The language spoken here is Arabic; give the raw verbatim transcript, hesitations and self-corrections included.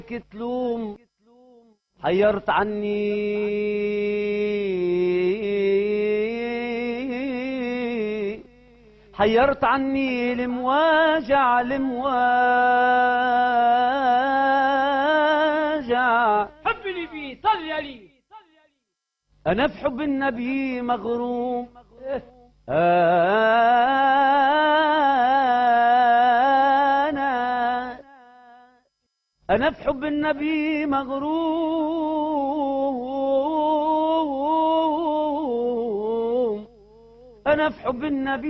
تلوم حيرت عني حيرت عني المواجع المواجع. حبني بيه صلي عليه. أنا في حب النبي مغروم أنا أنا في حب النبي مغروم أنا في حب النبي